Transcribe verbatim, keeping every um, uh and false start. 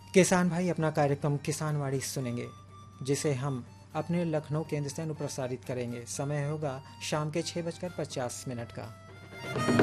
किसान भाई अपना कार्यक्रम किसानवाड़ी सुनेंगे, जिसे हम अपने लखनऊ केंद्र से अनुप्रसारित करेंगे। समय होगा शाम के छः बजकर पचास मिनट का।